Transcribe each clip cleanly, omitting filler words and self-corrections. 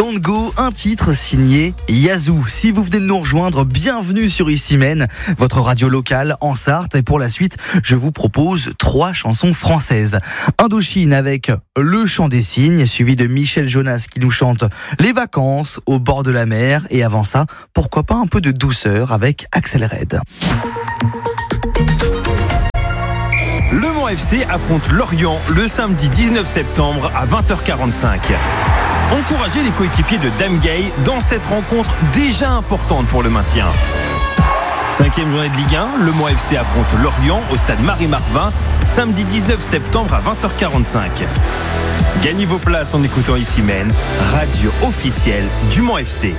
Don't Go, un titre signé Yazoo. Si vous venez de nous rejoindre, bienvenue sur Ici Mène, votre radio locale en Sarthe. Et pour la suite, je vous propose 3 chansons françaises. Indochine avec Le Chant des Cygnes, suivi de Michel Jonas qui nous chante Les Vacances au bord de la mer. Et avant ça, pourquoi pas un peu de douceur avec Axel Red. Le Mans FC affronte Lorient le samedi 19 septembre à 20h45. Encouragez les coéquipiers de Dame Gay dans cette rencontre déjà importante pour le maintien. 5e journée de Ligue 1, le Mans FC affronte Lorient au stade Marie-Marvin, samedi 19 septembre à 20h45. Gagnez vos places en écoutant Ici Mène, radio officielle du Mans FC.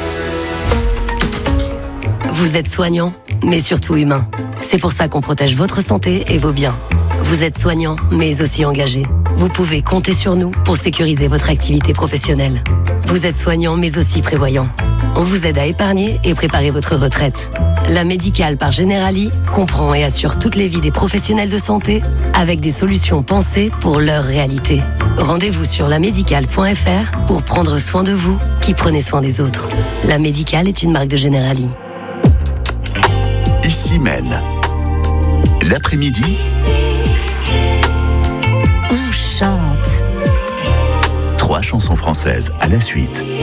Vous êtes soignant, mais surtout humain. C'est pour ça qu'on protège votre santé et vos biens. Vous êtes soignant, mais aussi engagé. Vous pouvez compter sur nous pour sécuriser votre activité professionnelle. Vous êtes soignant, mais aussi prévoyant. On vous aide à épargner et préparer votre retraite. La Médicale par Generali comprend et assure toutes les vies des professionnels de santé avec des solutions pensées pour leur réalité. Rendez-vous sur lamédicale.fr pour prendre soin de vous qui prenez soin des autres. La Médicale est une marque de Generali. Ici Mène. L'après-midi, on chante. 3 chansons françaises à la suite.